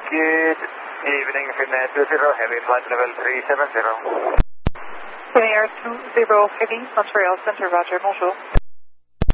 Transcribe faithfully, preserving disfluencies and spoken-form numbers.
Good evening, Finnair two zero Heavy, flight level three seven zero. Finnair two zero Heavy, Montreal Center, Roger, bonjour.